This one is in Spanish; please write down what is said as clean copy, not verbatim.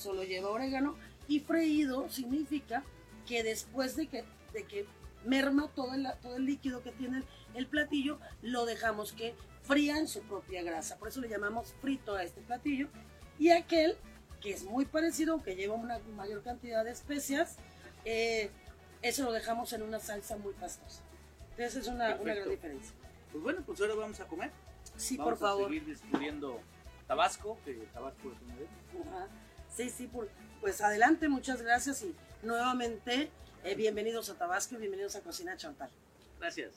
solo lleva orégano. Y freído significa que después de que merma todo el líquido que tiene el platillo, lo dejamos que fría en su propia grasa. Por eso le llamamos frito a este platillo. Y aquel, que es muy parecido, que lleva una mayor cantidad de especias, eso lo dejamos en una salsa muy pastosa. Entonces es una gran diferencia. Pues bueno, pues ahora vamos a comer. Sí, vamos por favor. a seguir descubriendo Tabasco, que Tabasco es una de... Ajá. Sí, pues adelante, muchas gracias y nuevamente bienvenidos a Tabasco y bienvenidos a Cocina Chantal. Gracias.